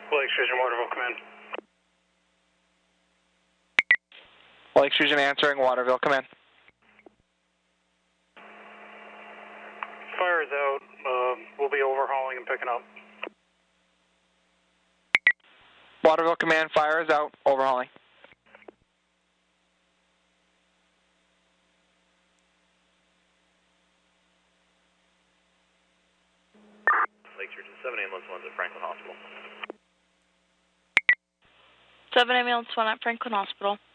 Lake Sturgeon, Waterville, come in. Lake Sturgeon answering, Waterville, come in. Fire's out. We'll be overhauling and picking up. Waterville, command, fire is out, overhauling. Lake Sturgeon, 7 ambulance 1's at Franklin Hospital. 7 ambulance 1 at Franklin Hospital.